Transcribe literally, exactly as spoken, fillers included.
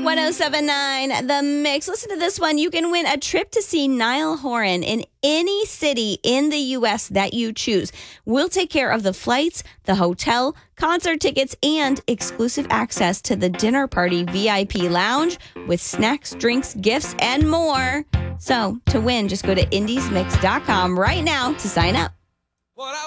ten seventy-nine, The Mix. Listen to this one. You can win a trip to see Niall Horan in any city in the U S that you choose. We'll take care of the flights, the hotel, concert tickets, and exclusive access to the dinner party V I P lounge with snacks, drinks, gifts, and more. So to win, just go to indies mix dot com right now to sign up.